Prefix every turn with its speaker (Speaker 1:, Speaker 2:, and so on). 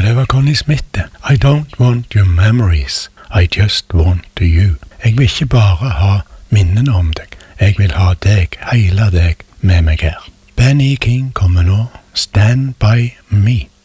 Speaker 1: Det var Connie Smith, det. I don't want your memories, I just want you. Jeg vil ikke bare ha minnene om deg, jeg vil ha deg, hele deg, med meg her. Benny King kommer nå, Stand By Me.